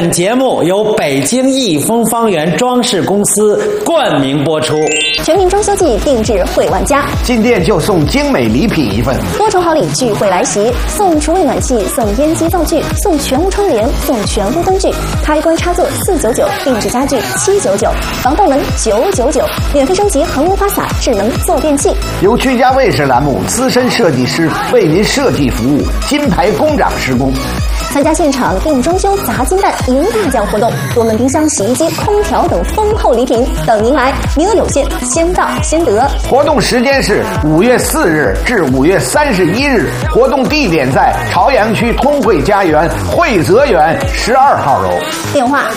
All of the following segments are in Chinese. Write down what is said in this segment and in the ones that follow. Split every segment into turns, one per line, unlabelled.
本节目由北京益丰方圆装饰公司冠名播出。
全民装修季定制惠万家，
进店就送精美礼品一份，
多重好礼聚会来袭，送厨卫暖气，送烟机灶具，送全屋窗帘，送全屋灯具，开关插座499，定制家具799，防盗门999，免费升级恒温花洒智能坐便器。
由居家卫士栏目资深设计师为您设计服务，金牌工长施工。
参加现场定装修砸金蛋赢大奖活动，多门冰箱、洗衣机、空调等丰厚礼品等您来，名额有限，先到先得。
活动时间是5月4日至5月31日，活动地点在朝阳区通惠家园惠泽园12号楼，
电话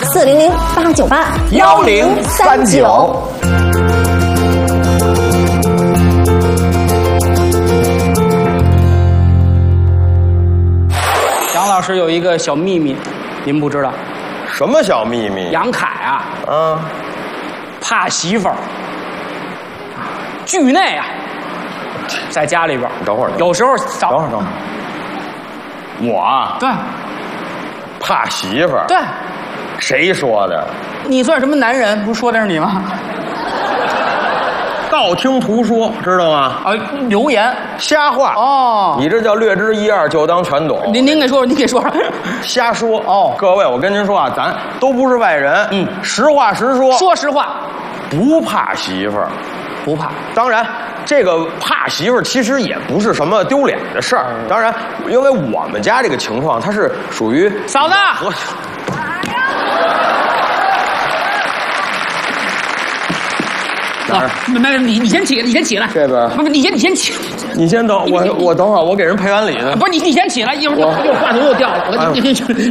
400-898-1039。
杨老师有一个小秘密，您不知道。
什么小秘密？
杨凯啊，怕媳妇儿，惧内啊，在家里边。
等会儿，
有时候
等会儿，我啊，
对，
怕媳妇儿。
对，
谁说的？
你算什么男人？不说的是你吗？
道听途说，知道吗？
啊，流言，
瞎话
哦。
你这叫略知一二，就当全懂。
您给说说，您给说说。
瞎说
哦，
各位，我跟您说啊，咱都不是外人，实话实说。
说实话，
不怕媳妇儿，
不怕。
当然，这个怕媳妇儿其实也不是什么丢脸的事儿。当然，因为我们家这个情况，它是属于
嫂子。没，你先起来，你先起来。
这边
不，你先起。
你先等我等会儿，我给人赔完礼呢。
不是你先起来，一会儿又话筒又掉了。你先起来，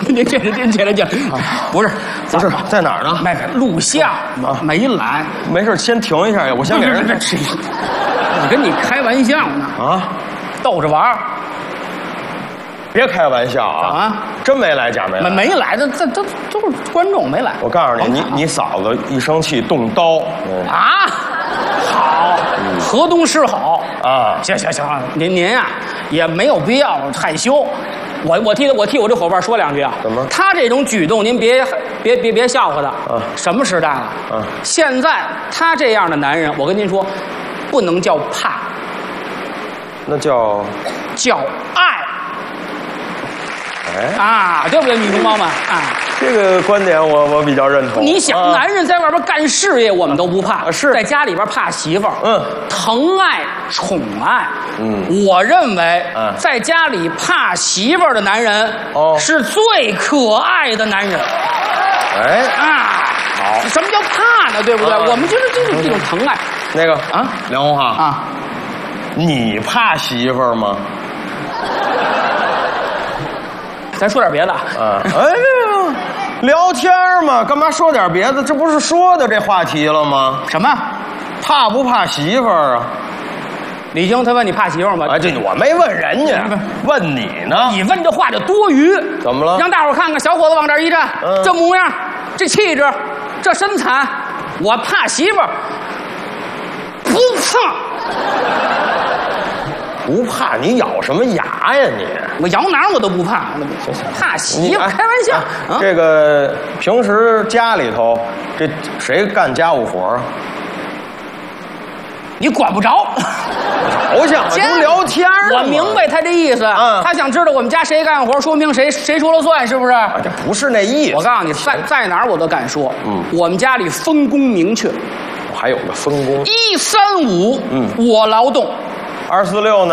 不是
在哪儿呢？
没录像没来。
没事，先停一下呀，我先给人。
我跟你开玩笑呢
啊，
逗着玩儿。
别开玩笑啊！真没来，假没来。
没来的，这都是观众没来。
我告诉你，你嫂子一生气动刀
啊！好，河东狮吼
啊！
行，您啊也没有必要害羞。我替我这伙伴说两句啊。
怎么？
他这种举动您别笑话他啊！什么时代了？啊！现在他这样的男人，我跟您说，不能叫怕，
那叫
爱。啊，对不对，女同胞们啊？
这个观点我比较认同。
你想，男人在外边干事业，我们都不怕，
是
在家里边怕媳妇儿，疼爱、宠爱，我认为，在家里怕媳妇儿的男人，是最可爱的男人。
哎
啊，好，什么叫怕呢？对不对？我们就是这种疼爱。
那个啊，梁红哈
啊，
你怕媳妇儿吗？
咱说点别的
聊天嘛，干嘛说点别的？这不是说的这话题了吗？
什么？
怕不怕媳妇儿啊？
李菁他问你怕媳妇儿吗？
这我没问人家，问你呢。
你问这话就多余。
怎么了？
让大伙看看，小伙子往这儿一站，这模样，这气质，这身材，我怕媳妇儿，不怕。
不怕你咬什么牙呀你？
我摇哪我都不怕，怕媳妇开玩笑。
这个平时家里头这谁干家务活啊？
你管不着。
好想都聊天
我明白他这意思。他想知道我们家谁干活，说明谁说了算，是不是？
这不是那意思。
我告诉你，在哪儿我都敢说。我们家里分工明确。
还有个分工。
135，我劳动。
246呢？